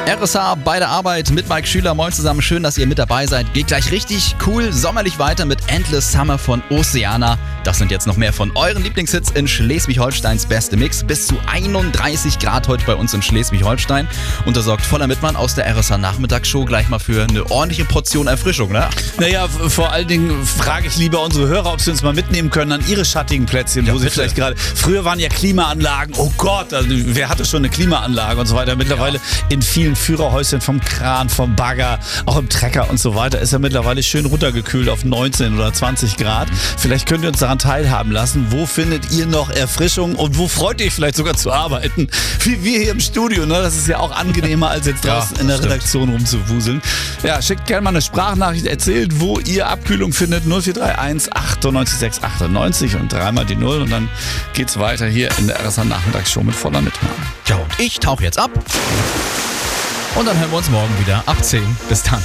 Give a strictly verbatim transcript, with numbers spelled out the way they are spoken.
R S H bei der Arbeit mit Mike Schüler. Moin zusammen, schön, dass ihr mit dabei seid. Geht gleich richtig cool sommerlich weiter mit Endless Summer von Oceana. Das sind jetzt noch mehr von euren Lieblingshits in Schleswig-Holsteins beste Mix. Bis zu einunddreißig Grad heute bei uns in Schleswig-Holstein. Und da sorgt Voller Mittmann aus der R S H Nachmittagsshow gleich mal für eine ordentliche Portion Erfrischung, ne? Naja, vor allen Dingen frage ich lieber unsere Hörer, ob sie uns mal mitnehmen können an ihre schattigen Plätzchen, Ja, wo sie bitte. vielleicht gerade... Früher waren ja Klimaanlagen, oh Gott, also wer hatte schon eine Klimaanlage und so weiter. Mittlerweile in vielen Führerhäuschen vom Kran, vom Bagger, auch im Trecker und so weiter ist ja mittlerweile schön runtergekühlt auf neunzehn oder zwanzig Grad. Vielleicht könnt ihr uns daran teilhaben lassen. Wo findet ihr noch Erfrischung und wo freut ihr euch vielleicht sogar zu arbeiten? Wie wir hier im Studio, ne? Das ist ja auch angenehmer, als jetzt Ja, draußen in der stimmt. Redaktion rumzuwuseln. Ja, schickt gerne mal eine Sprachnachricht, erzählt, wo ihr Abkühlung findet. null vier drei eins achtundneunzig sechs achtundneunzig und dreimal die Null und dann geht's weiter hier in der R S H Nachmittagsshow mit Voller Mittmann. Ja, und ich tauche jetzt ab. Und dann hören wir uns morgen wieder ab zehn. Bis dann.